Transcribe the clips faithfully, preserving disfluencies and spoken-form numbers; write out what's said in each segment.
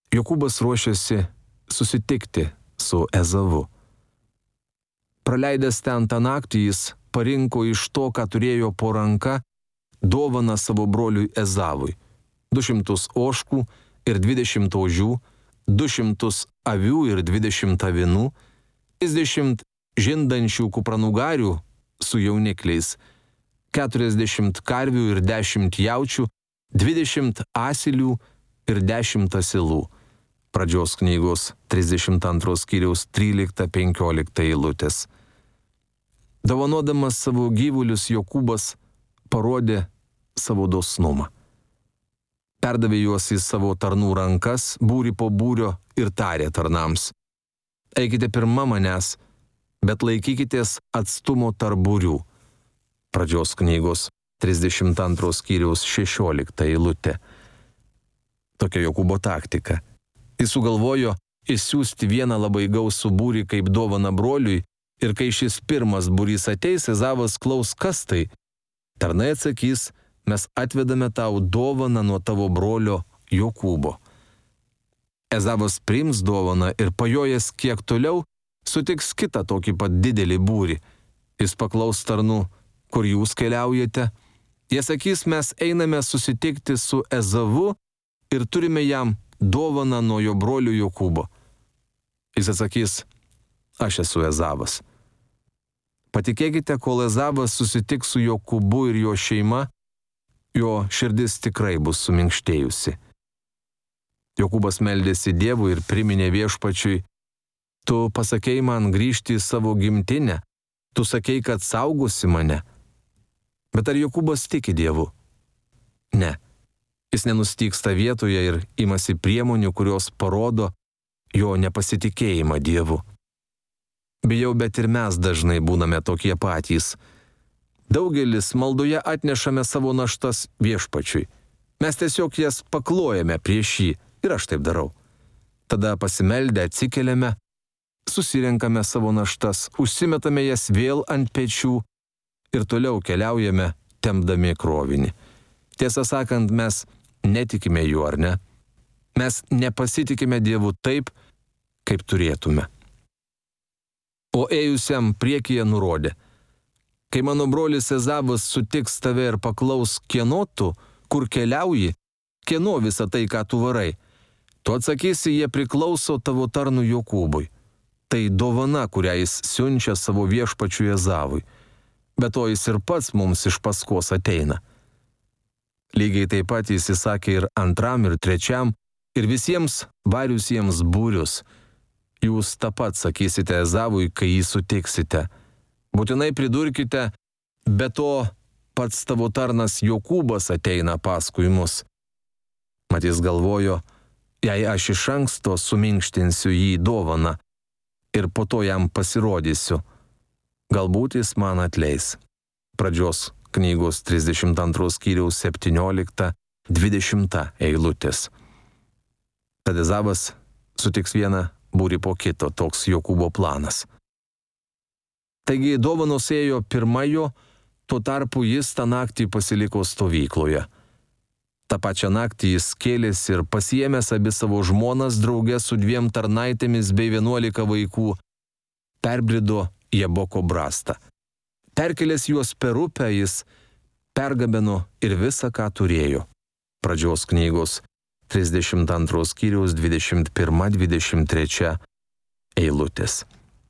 Jokūbas ruošiasi susitikti su Ezavu. Praleidęs ten tą naktį, jis parinko iš to, ką turėjo po ranka, dovaną savo broliui Ezavui. Du šimtus ožkų ir dvidešimt ožių, du šimtus avių ir dvidešimt avinų, trisdešimt žindančių kupranugarių su jaunikliais, keturiasdešimt karvių ir dešimt jaučių, dvidešimt asilių ir dešimt asilų. Pradžios knygos trisdešimt antros skyriaus trylikta penkiolikta eilutės. Dovanodamas savo gyvulius, Jokūbas parodė savo dosnumą. Perdavė juos į savo tarnų rankas, būrį po būrio, ir tarė tarnams: eikite pirma manęs, bet laikykitės atstumo tarp būrių. Pradžios knygos trisdešimt antros skyriaus šešiolikta eilutė. Tokia Jokūbo taktika. Jis sugalvojo išsiųsti vieną labai gausų būrį kaip dovaną broliui, ir kai šis pirmas būrys ateis, Ezavas klaus, kas tai. Tarnai atsakys: mes atvedame tau dovaną nuo tavo brolio Jokūbo. Ezavas priims dovaną ir pajojęs kiek toliau sutiks kitą tokį pat didelį būrį. Jis paklaus tarnų: kur jūs keliaujate? Jie sakys: mes einame susitikti su Ezavu ir turime jam dovaną nuo jo brolio Jokūbo. Jis atsakys: aš esu Ezavas. Patikėkite, kol Ezavas susitiks su Jokūbu ir jo šeima, jo širdis tikrai bus suminkštėjusi. Jokūbas meldėsi Dievui ir priminė viešpačiui: tu pasakei man grįžti į savo gimtinę, tu sakei, kad saugosi mane. Bet ar Jokūbas tiki Dievu? Ne. Jis nenustygsta vietoje ir imasi priemonių, kurios parodo jo nepasitikėjimą Dievu. Bijau, bet ir mes dažnai būname tokie patys. Daugelis maldoje atnešame savo naštas viešpačiui. Mes tiesiog jas paklojame prieš jį, ir aš taip darau. Tada pasimeldę atsikeliame, susirenkame savo naštas, užsimetame jas vėl ant pečių ir toliau keliaujame, tempdami krovinį. Tiesą sakant, mes netikime juo, ar ne? Mes nepasitikime Dievu taip, kaip turėtume. O ėjusiam priekyje nurodė: kai mano brolis Ezavas sutiks tave ir paklaus, kieno tu, kur keliauji, kieno visa tai, ką tu varai, tu atsakysi: jie priklauso tavo tarnui Jokūbui. Tai dovana, kurią jis siunčia savo viešpačiui Ezavui. Bet to jis ir pats mums iš paskos ateina. Lygiai taip pat jis įsakė ir antram, ir trečiam, ir visiems variusiems būrius: jūs tą pat sakysite Ezavui, kai jį sutiksite. Būtinai pridurkite: be to pats tavo tarnas Jokūbas ateina paskui mus. Mat jis galvojo: jei aš iš anksto suminkštinsiu jį dovaną ir po to jam pasirodysiu, galbūt jis man atleis. Pradžios knygos trisdešimt antros skyriaus septyniolikta dvidešimta eilutės. Tad Ezavas sutiks vieną būrį po kito, toks Jokūbo planas. Taigi dovanos ėjo pirma jo, tuo tarpu jis tą naktį pasiliko stovykloje. Ta pačią naktį jis kėlėsi ir pasiėmęs abi savo žmonas drauge su dviem tarnaitėmis bei vienuolika vaikų, perbrido Jaboko brastą. Perkelęs juos per upę, jis pergabeno ir visą, ką turėjo. Pradžios knygos trisdešimt antros skyriaus dvidešimt pirma dvidešimt trečia eilutės.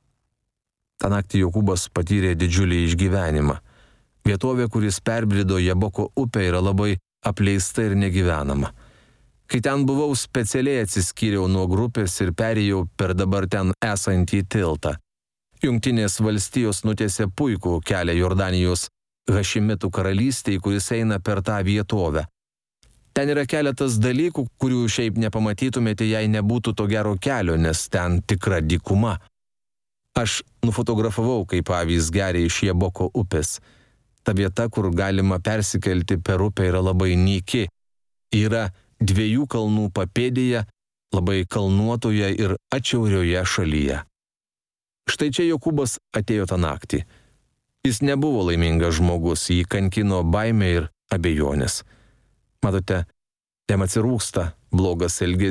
Ta naktį Jokūbas patyrė didžiulį išgyvenimą. Vietovė, kuris perbrido Jaboko upę, yra labai apleista ir negyvenama. Kai ten buvau, specialiai atsiskyriau nuo grupės ir perėjau per dabar ten esantį tiltą. Jungtinės valstijos nutiesė puikų kelią Jordanijos Hašimitų karalystei, kuris eina per tą vietovę. Ten yra keletas dalykų, kurių šiaip nepamatytumėte, jei nebūtų to gero kelio, nes ten tikra dykuma. Aš nufotografavau, kaip avys geria iš Jaboko upės. Ta vieta, kur galima persikelti per upę, yra labai nyki. Yra dviejų kalnų papėdėje, labai kalnuotoje ir atšiaurioje šalyje. Štai čia Jokūbas atėjo tą naktį. Jis nebuvo laimingas žmogus, jį kankino baimė ir abejonės. Matote, jam atsirūksta blogas elgesys.